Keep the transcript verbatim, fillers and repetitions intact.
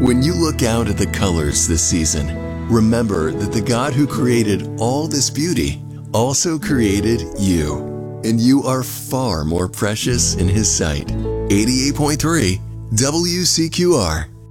When you look out at the colors this season, remember that the God who created all this beauty also created you, and you are far more precious in His sight. eighty-eight point three W C Q R